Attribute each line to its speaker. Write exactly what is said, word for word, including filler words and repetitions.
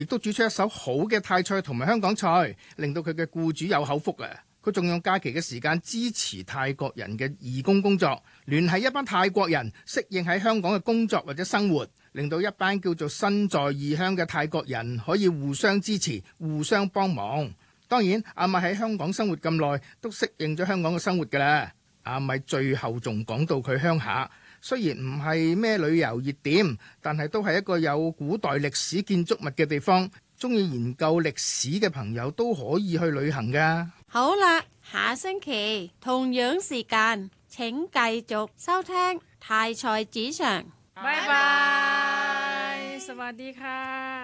Speaker 1: 亦都煮出一手好嘅泰菜同埋香港菜，令到佢嘅僱主有口福啊！佢仲用假期嘅時間支持泰國人嘅義工工作，聯繫一班泰國人適應喺香港嘅工作或者生活，令到一班叫做身在異鄉嘅泰國人可以互相支持、互相幫忙。當然，阿米喺香港生活咁耐，都適應咗香港嘅生活㗎啦。阿米最後仲講到佢鄉下，雖然唔係咩旅遊熱點，但係都係一個有古代歷史建築物嘅地方。中意研究歷史嘅朋友都可以去旅行㗎。
Speaker 2: 好啦，下星期同樣時間請繼續收聽泰菜子常。
Speaker 3: 拜拜，สวัสดีค่ะ